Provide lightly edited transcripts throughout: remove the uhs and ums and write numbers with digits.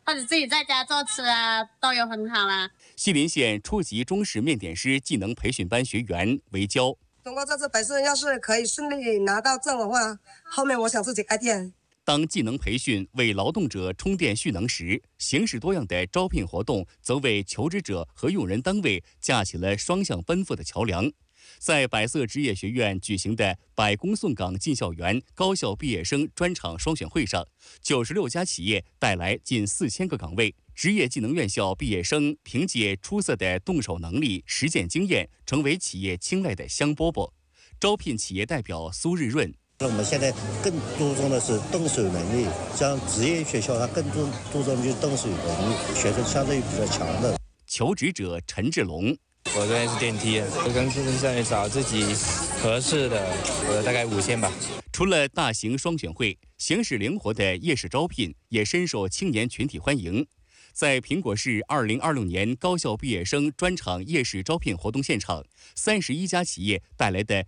或者自己在家做吃啊，都有很好啦。 西林县初级中式面点师技能培训班学员韦娇， 通过这次培训，要是可以顺利拿到证的话，后面我想自己开店。 当技能培训为劳动者充电蓄能时，形式多样的招聘活动则为求职者和用人单位架起了双向奔赴的桥梁。在百色职业学院举行的百工送岗进校园高校毕业生专场双选会上，96家企业带来近4000个岗位。职业技能院校毕业生凭借出色的动手能力、实践经验，成为企业青睐的香饽饽。招聘企业代表苏日润。 我们现在更注重的是动手能力，像职业学校它更注重就是动手能力，学生相对比较强的。 求职者陈志龙， 我这边是电梯，我跟自身上找自己合适的，大概5000吧。 除了大型双选会，形式灵活的夜市招聘也深受青年群体欢迎。在苹果市2026年高校毕业生专场夜市招聘活动现场，31家企业带来的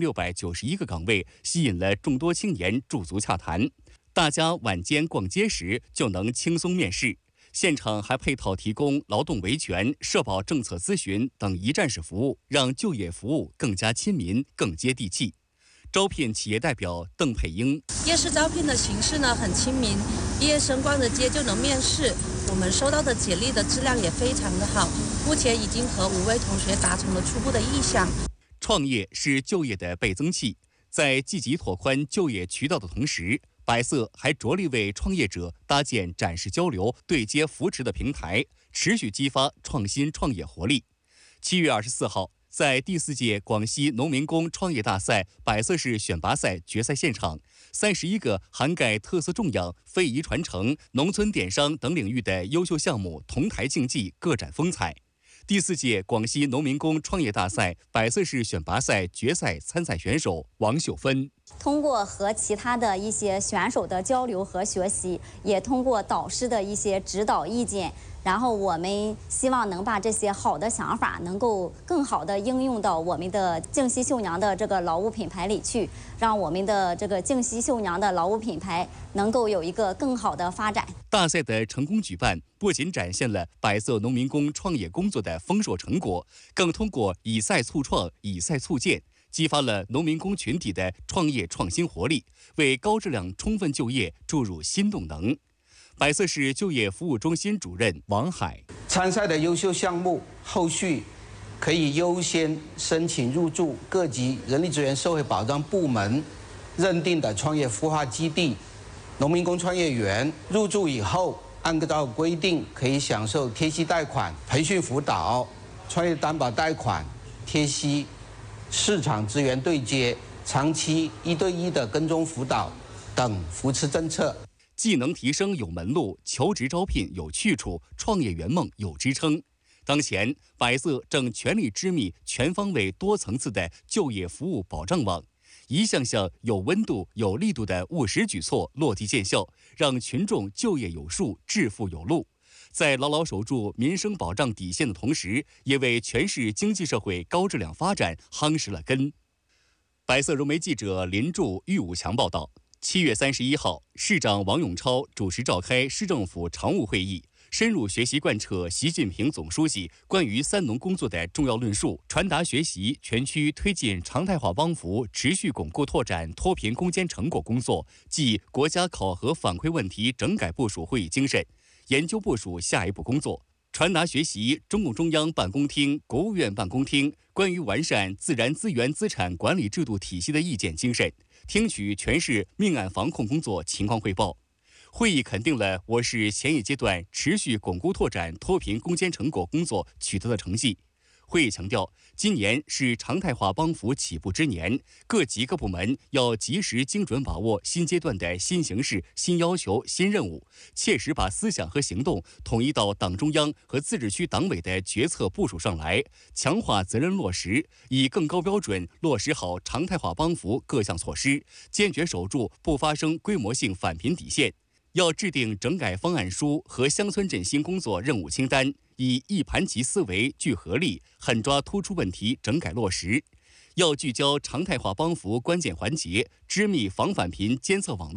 1691个岗位，吸引了众多青年驻足洽谈。大家晚间逛街时就能轻松面试。现场还配套提供劳动维权、社保政策咨询等一站式服务，让就业服务更加亲民、更接地气。招聘企业代表邓佩英， 夜市招聘的形式呢很亲民，毕业生逛着街就能面试。我们收到的简历的质量也非常的好，目前已经和5位同学达成了初步的意向。 创业是就业的倍增器，在积极拓宽就业渠道的同时，百色还着力为创业者搭建展示交流、对接扶持的平台，持续激发创新创业活力。7月24号，在第4届广西农民工创业大赛百色市选拔赛决赛现场，31个涵盖特色种养、非遗传承、农村电商等领域的优秀项目同台竞技，各展风采。第4届广西农民工创业大赛百色市选拔赛决赛参赛选手王秀芬， 通过和其他的一些选手的交流和学习，也通过导师的一些指导意见，然后我们希望能把这些好的想法能够更好的应用到我们的净溪绣娘的这个劳务品牌里去，让我们的这个净溪绣娘的劳务品牌能够有一个更好的发展。 大赛的成功举办，不仅展现了百色农民工创业工作的丰硕成果，更通过以赛促创、以赛促建，激发了农民工群体的创业创新活力，为高质量充分就业注入新动能。百色市就业服务中心主任王海， 参赛的优秀项目后续可以优先申请入驻各级人力资源社会保障部门认定的创业孵化基地。农民工创业园入驻以后，按照规定可以享受贴息贷款、培训辅导、创业担保贷款、贴息、市场资源对接、长期1对1的跟踪辅导等扶持政策。 技能提升有门路，求职招聘有去处，创业圆梦有支撑。当前，百色正全力织密全方位、多层次的就业服务保障网，一项项有温度、有力度的务实举措落地见效，让群众就业有数、致富有路。在牢牢守住民生保障底线的同时，也为全市经济社会高质量发展夯实了根。百色融媒记者林柱、玉武强报道。7月31号，市长王永超主持召开市政府常务会议，深入学习贯彻习近平总书记关于3农工作的重要论述，传达学习全区推进常态化帮扶持续巩固拓展脱贫攻坚成果工作暨国家考核反馈问题整改部署会议精神，研究部署下一步工作。传达学习中共中央办公厅、国务院办公厅关于完善自然资源资产管理制度体系的意见精神，听取全市命案防控工作情况汇报。会议肯定了我市前一阶段持续巩固拓展脱贫攻坚成果工作取得的成绩。会议强调，今年是常态化帮扶起步之年，各级各部门要及时精准把握新阶段的新形势、新要求、新任务，切实把思想和行动统一到党中央和自治区党委的决策部署上来，强化责任落实，以更高标准落实好常态化帮扶各项措施，坚决守住不发生规模性返贫底线。要制定整改方案书和乡村振兴工作任务清单，以一盘棋思维聚合力，狠抓突出问题整改落实。要聚焦常态化帮扶关键环节，织密防返贫监测网络，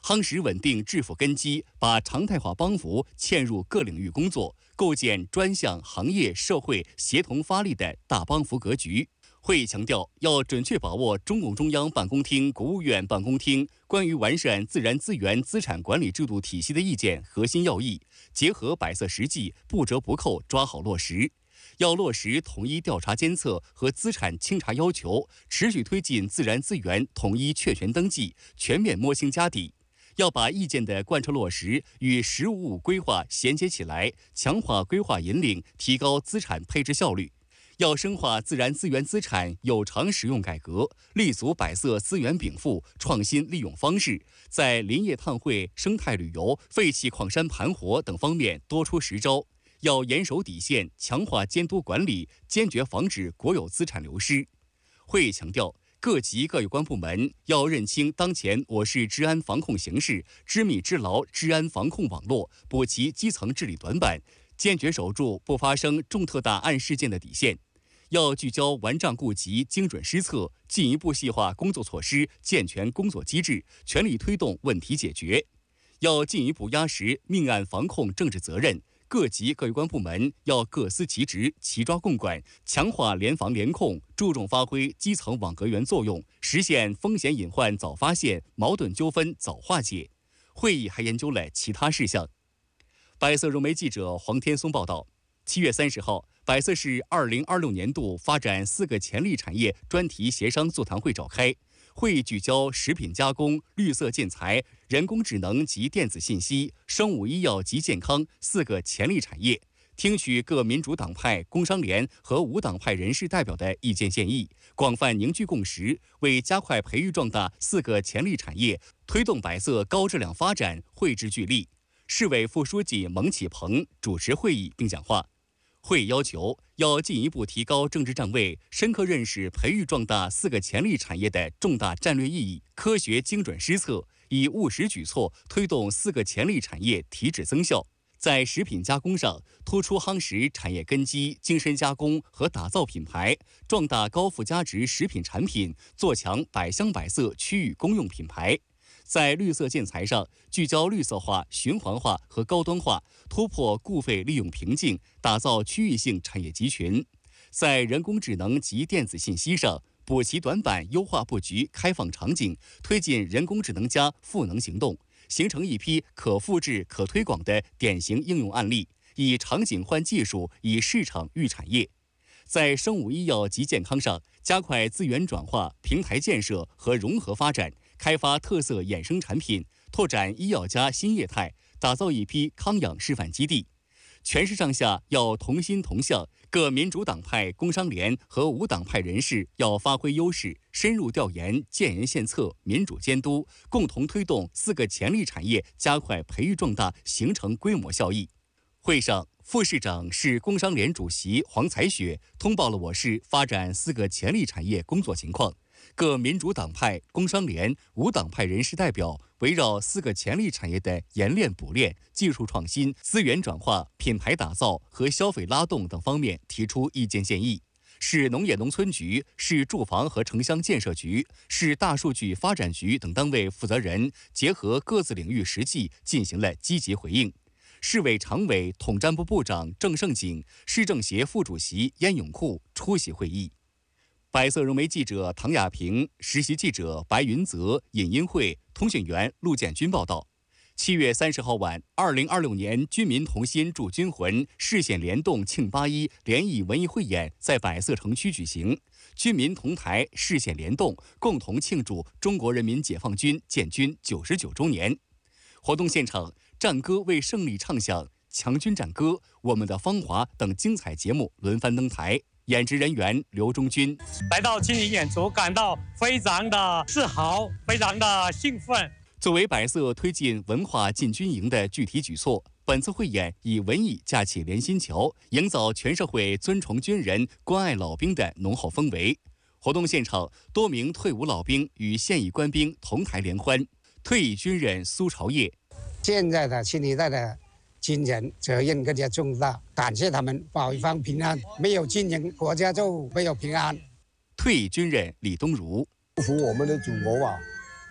夯实稳定治府根基，把常态化帮扶嵌入各领域工作，构建专项、行业、社会协同发力的大帮扶格局。会议强调，要准确把握中共中央办公厅、国务院办公厅关于完善自然资源资产管理制度体系的意见核心要义，结合百色实际，不折不扣抓好落实。要落实统一调查监测和资产清查要求，持续推进自然资源统一确权登记，全面摸清家底。要把意见的贯彻落实与“十五五”规划衔接起来，强化规划引领，提高资产配置效率。要深化自然资源资产有偿使用改革，立足百色资源禀赋，创新利用方式，在林业碳汇、生态旅游、废弃矿山盘活等方面多出实招。要严守底线，强化监督管理，坚决防止国有资产流失。会议强调，各级各有关部门要认清当前我市治安防控形势，织密织牢治安防控网络，补齐基层治理短板，坚决守住不发生重特大案事件的底线。要聚焦顽瘴痼疾，精准施策，进一步细化工作措施，健全工作机制，全力推动问题解决。要进一步压实命案防控政治责任，各级各有关部门要各司其职，齐抓共管，强化联防联控，注重发挥基层网格员作用，实现风险隐患早发现，矛盾纠纷早化解。会议还研究了其他事项。百色融媒记者黄天松报道，7月30号，百色市2026年度发展4个潜力产业专题协商座谈会召开。会议聚焦食品加工、绿色建材、人工智能及电子信息、生物医药及健康4个潜力产业，听取各民主党派、工商联和无党派人士代表的意见建议，广泛凝聚共识，为加快培育壮大4个潜力产业，推动百色高质量发展汇智聚力。市委副书记蒙启鹏主持会议并讲话。会议要求，要进一步提高政治站位，深刻认识培育壮大4个潜力产业的重大战略意义，科学精准施策，以务实举措推动4个潜力产业提质增效。在食品加工上，突出夯实产业根基、精深加工和打造品牌，壮大高附加值食品产品，做强百香百色区域公用品牌。在绿色建材上，聚焦绿色化、循环化和高端化，突破固废利用瓶颈，打造区域性产业集群。在人工智能及电子信息上，补齐短板，优化布局，开放场景，推进人工智能+赋能行动，形成一批可复制、可推广的典型应用案例，以场景换技术，以市场育产业。在生物医药及健康上，加快资源转化、平台建设和融合发展，开发特色衍生产品，拓展医药+新业态，打造一批康养示范基地。全市上下要同心同向，各民主党派、工商联和无党派人士要发挥优势，深入调研、建言献策、民主监督，共同推动4个潜力产业加快培育壮大，形成规模效益。会上，副市长、市工商联主席黄彩雪通报了我市发展4个潜力产业工作情况。各民主党派、工商联、无党派人士代表围绕4个潜力产业的研练补练、技术创新、资源转化、品牌打造和消费拉动等方面提出意见建议。市农业农村局、市住房和城乡建设局、市大数据发展局等单位负责人结合各自领域实际进行了积极回应。市委常委、统战部部长郑胜景、市政协副主席燕永库出席会议。百色融媒记者唐亚平、实习记者白云泽、尹英慧、通讯员陆建军报道。7月30号晚，2026年军民同心铸军魂市县联动庆81联谊文艺汇演在百色城区举行，军民同台，市县联动，共同庆祝中国人民解放军建军99周年。活动现场，战歌为胜利唱响，强军战歌、我们的芳华等精彩节目轮番登台。演职人员刘忠军来到金陵演出，感到非常的自豪，非常的兴奋。 作为百色推进文化进军营的具体举措，本次汇演以文艺架起连心桥，营造全社会尊崇军人、关爱老兵的浓厚氛围。活动现场，多名退伍老兵与现役官兵同台联欢。退役军人苏朝业： 现在的新一代的军人责任更加重大，感谢他们保一方平安，没有军人，国家就没有平安。 退役军人李东如： 祝福我们的祖国吧，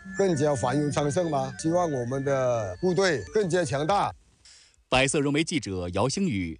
更加繁荣昌盛吗？希望我们的部队更加强大。 百色融媒记者姚星宇